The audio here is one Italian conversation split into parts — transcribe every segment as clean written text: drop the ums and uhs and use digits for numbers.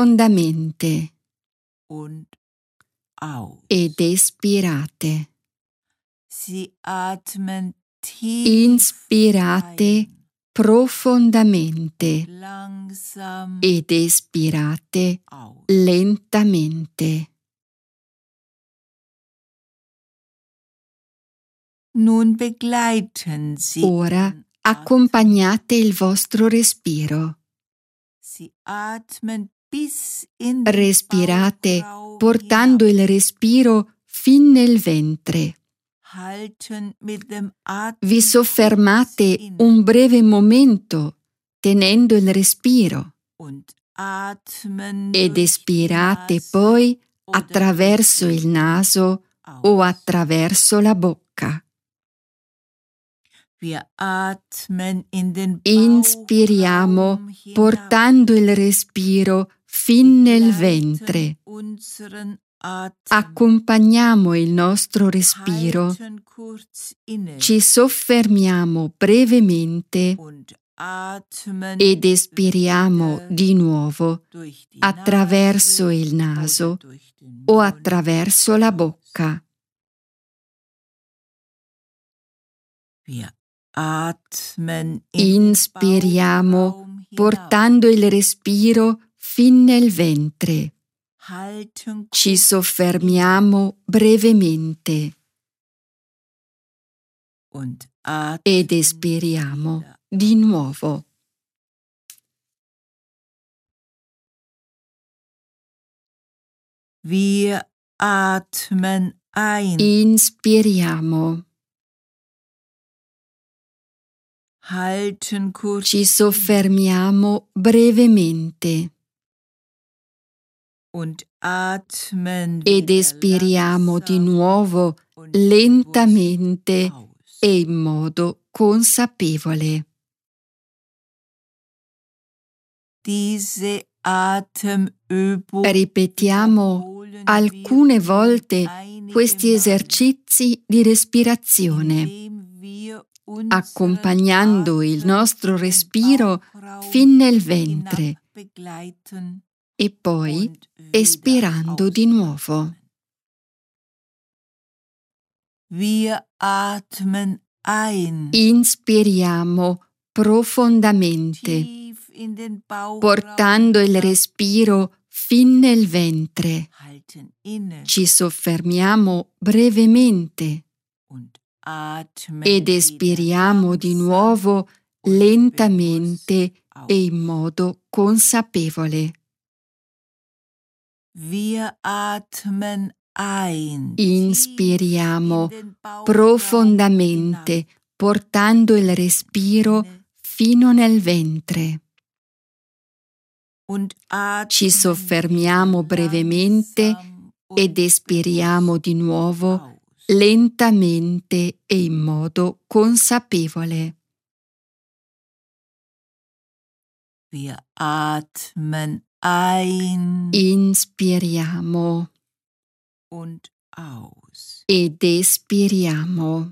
profondamente und aus. ed espirate. Sie atmen tief Inspirate ein, profondamente langsam ed espirate aus. lentamente. Nun begleiten Sie Ora Ihren Atem. accompagnate il vostro respiro. Sie atmen bis in den Respirate Bauchraum portando hinab. il respiro fin nel ventre. Halten mit dem Atem Vi soffermate kurz un inne breve momento tenendo il respiro und atmen ed durch die espirate Nase poi oder attraverso durch il den naso Mund o aus. attraverso la bocca. Wir atmen in den Inspiriamo Bauchraum hinab, portando il respiro fin nel begleiten ventre. unseren Atem, Accompagniamo il nostro respiro, halten kurz inne ci soffermiamo brevemente und atmen ed espiriamo wieder di nuovo durch die attraverso Nase il oder naso durch den o Mund attraverso la aus. bocca. Wir atmen in den Inspiriamo Bauchraum hinab, portando il respiro fin nel ventre. halten Ci kurz inne soffermiamo brevemente und ed atmen espiriamo wieder di aus. nuovo. Wir atmen ein, Inspiriamo, halten kurz ci inne soffermiamo brevemente und atmen ed wieder espiriamo di langsam nuovo und bewusst lentamente aus. e in modo consapevole. Diese Atemübung Ripetiamo wiederholen alcune wir nun volte einige questi Male, esercizi di respirazione, indem wir unseren accompagnando il Atem nostro in den respiro Bauchraum fin nel hinab ventre begleiten e poi und wieder espirando di nuovo. ausatmen. Wir atmen ein, Inspiriamo profondamente, tief in den Bauchraum portando il hinab, respiro fin nel ventre. halten inne Ci soffermiamo brevemente und atmen ed wieder espiriamo di langsam nuovo und lentamente bewusst e in aus. modo consapevole. Wir atmen ein, Inspiriamo tief in den Bauchraum profondamente, hinab, portando il respiro inne fino nel ventre. und Ci atmen soffermiamo wieder brevemente langsam ed und espiriamo di bewusst nuovo aus. lentamente e in modo consapevole. Wir atmen ein Inspiriamo und aus. ed espiriamo.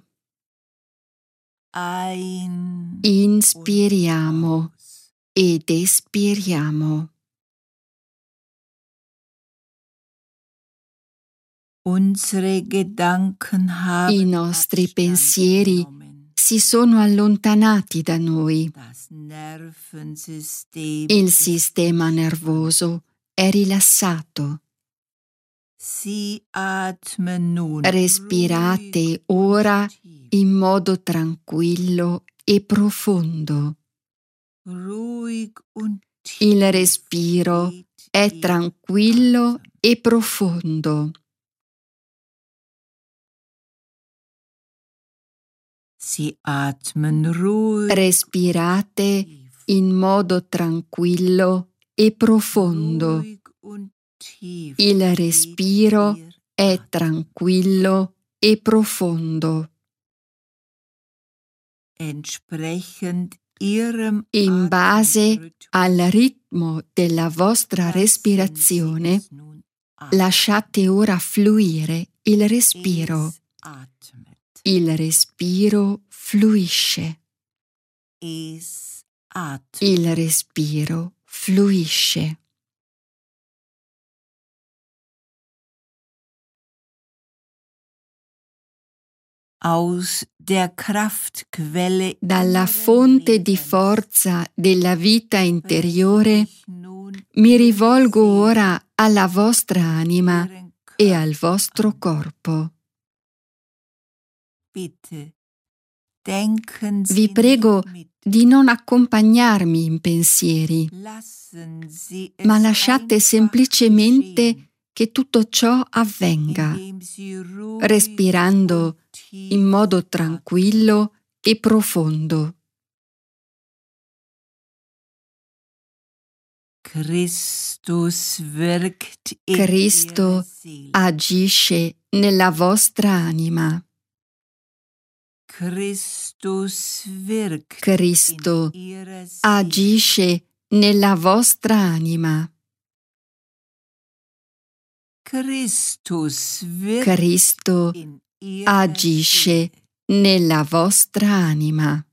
Ein Inspiriamo und aus. ed espiriamo. Unsere Gedanken I haben nostri Abstand pensieri genommen. si sono allontanati da noi. Das Nervensystem Il ist sistema entspannt. nervoso è rilassato. Sie atmen nun Respirate ruhig und ora tief. in modo tranquillo e profondo. Ruhig und tief Il respiro geht è Ihr tranquillo Atem. e profondo. Sie atmen ruhig Respirate tief. in modo tranquillo e profondo. Ruhig und tief Il geht respiro Ihr è Atem. tranquillo e profondo. Entsprechend Ihrem In base Atemrhythmus al ritmo della vostra lassen Sie respirazione, es nun atmen. lasciate ora fluire il respiro. Es atmet. Il respiro fluisce. Es atmet. Il respiro fluisce. aus der Kraftquelle Dalla inneren fonte di Lebens forza della vita interiore bringe ich nun mi ihre rivolgo Seele, ora alla vostra anima ihren e al Körper vostro an. corpo. Bitte, denken Vi Sie prego nicht mit. di non accompagnarmi in pensieri, Lassen Sie ma es lasciate einfach semplicemente geschehen, che tutto ciò avvenga, indem Sie ruhig respirando und in tief modo atmen. tranquillo e profondo. Christus wirkt in Cristo Ihrer Seele. agisce nella vostra anima. Christus wirkt Cristo in Ihrer Seele. agisce nella vostra anima. Christus wirkt Cristo in Ihrer agisce Seele. nella vostra anima.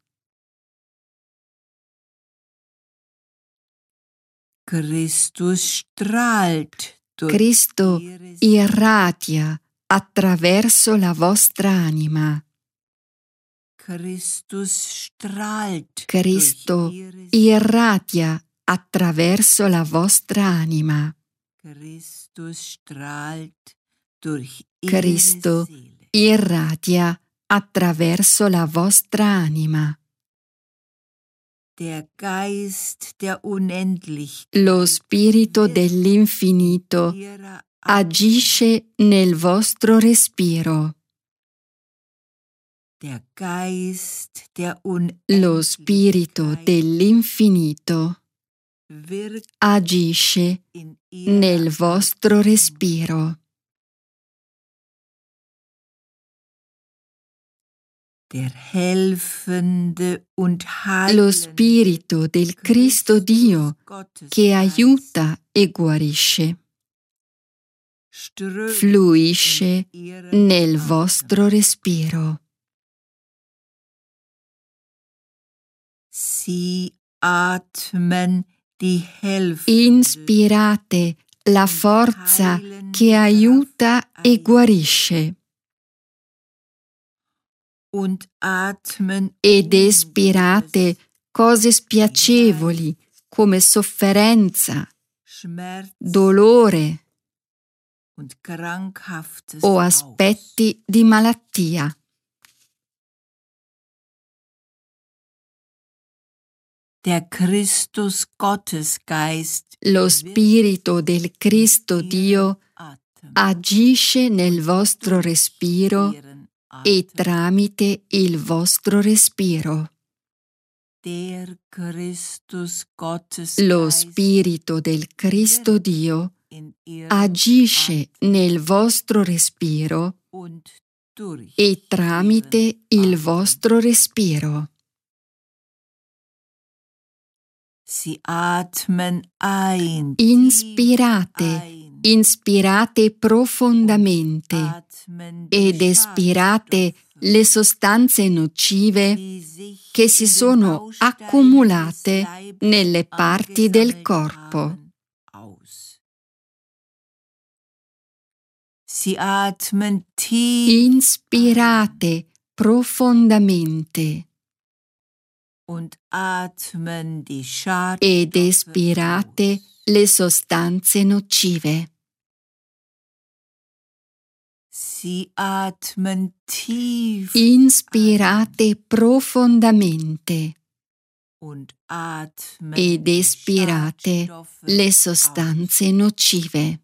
Christus strahlt durch Cristo Ihre Seele. irradia attraverso la vostra anima. Christus strahlt Cristo durch Ihre Seele. irradia attraverso la vostra anima. Christus strahlt durch Cristo Ihre Seele. irradia attraverso la vostra anima. Der Geist der Unendlichkeit Lo spirito wirkt dell'infinito in Ihrer agisce nel vostro respiro. Der Geist der Lo spirito Unendlichkeit dell'infinito wirkt agisce in Ihrer nel vostro respiro. Der helfende und Lo heilende spirito del Cristo Dio che aiuta e guarisce fluisce nel vostro respiro. Sie atmen die helfende Inspirate la forza che aiuta e guarisce und atmen ed espirate cose spiacevoli come sofferenza, Schmerz dolore und Krankhaftes o aus. aspetti di malattia. Der Christus Gottesgeist Lo spirito del Cristo Dio agisce nel vostro respiro e tramite il vostro respiro. Der Christus Lo Gottesgeist spirito del Cristo Dio in ihrem agisce Atem nel vostro respiro und durch e tramite il Atem. vostro respiro. Sie atmen ein, Inspirate, tief ein, inspirate profondamente atmen die ed espirate Schadstoffe, le sostanze nocive die sich che si in den sono Bausteinen accumulate des Leibes nelle parti del angesammelt corpo. haben, aus. Sie atmen tief Inspirate profondamente und atmen die ed Schadstoffe espirate aus. le sostanze nocive. Sie atmen tief Inspirate profondamente und atmen ed die espirate Schadstoffe le sostanze nocive.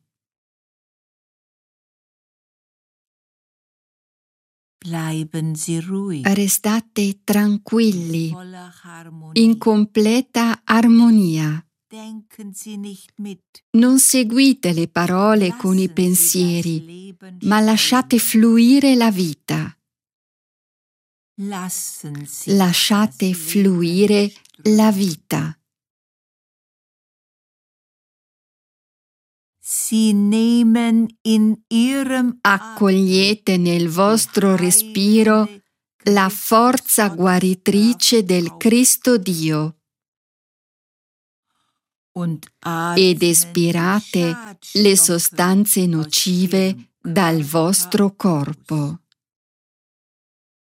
Bleiben Sie ruhig, Restate tranquilli, voller Harmonie. in completa armonia. Denken Sie nicht mit. Non seguite le parole con i Lassen Sie das pensieri, Leben ma lasciate strömen. fluire la vita. Lassen Sie Lasciate das fluire Leben strömen. la vita. Sie nehmen in Ihrem Accogliete nel vostro respiro la forza guaritrice del Cristo Dio ed espirate le sostanze nocive dal vostro corpo.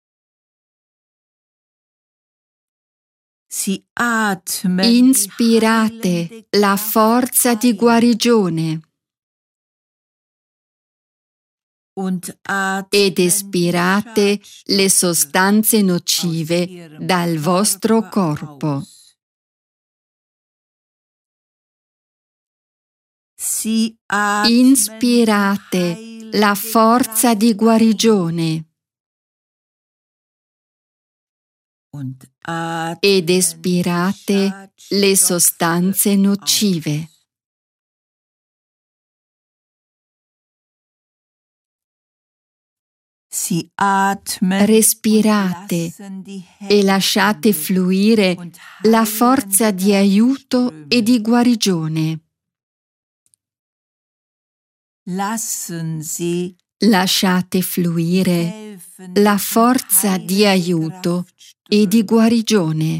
Sie atmen Inspirate la forza di guarigione ed espirate le sostanze nocive dal vostro corpo. Inspirate la forza di guarigione ed espirate le sostanze nocive. Respirate e lasciate fluire la forza di aiuto e di guarigione. Lasciate fluire la forza di aiuto e di guarigione.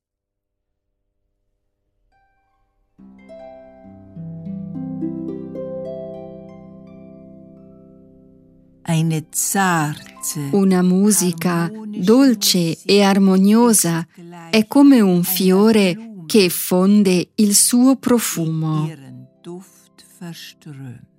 Una musica dolce e armoniosa è come un fiore che fonde il suo profumo.